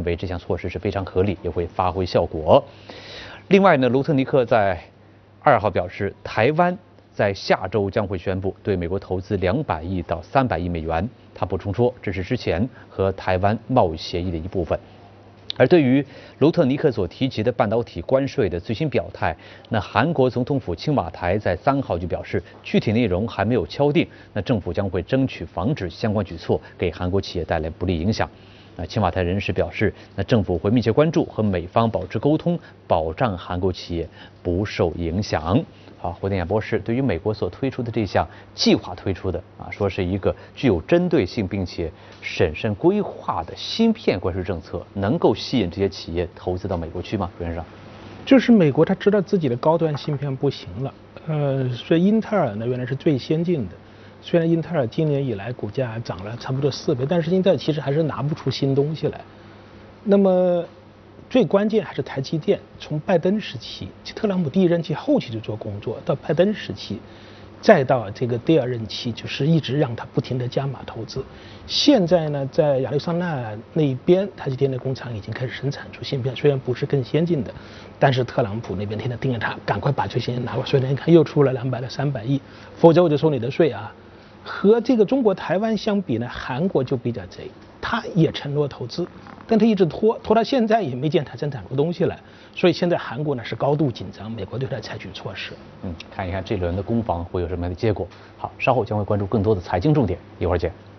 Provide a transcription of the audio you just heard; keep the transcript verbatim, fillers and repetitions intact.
为这项措施是非常合理，也会发挥效果。另外呢，卢特尼克在二号表示，台湾在下周将会宣布对美国投资两百亿到三百亿美元。他补充说，这是之前和台湾贸易协议的一部分。而对于卢特尼克所提及的半导体关税的最新表态，那韩国总统府青瓦台在三号就表示，具体内容还没有敲定，那政府将会争取防止相关举措给韩国企业带来不利影响。那青瓦台人士表示，那政府会密切关注和美方保持沟通，保障韩国企业不受影响。好，胡天雅博士，对于美国所推出的这项计划推出的啊，说是一个具有针对性并且审慎规划的芯片关税政策，能够吸引这些企业投资到美国去吗？朱先生， 就是美国他知道自己的高端芯片不行了，呃，所以英特尔呢原来是最先进的。虽然英特尔今年以来股价涨了差不多四倍，但是英特尔其实还是拿不出新东西来。那么最关键还是台积电，从拜登时期，特朗普第一任期后期就做工作，到拜登时期，再到这个第二任期，就是一直让他不停地加码投资。现在呢，在亚利桑那那边，台积电的工厂已经开始生产出芯片，虽然不是更先进的，但是特朗普那边天天盯着他，赶快把最先进拿过来。所以你看又出了两百到三百亿，否则我就收你的税啊。和这个中国台湾相比呢，韩国就比较贼，他也承诺投资，但他一直拖，拖到现在也没见他生产出东西来，所以现在韩国呢是高度紧张，美国对他采取措施。 嗯，看一看这轮的攻防会有什么样的结果。好，稍后将会关注更多的财经重点，一会儿见。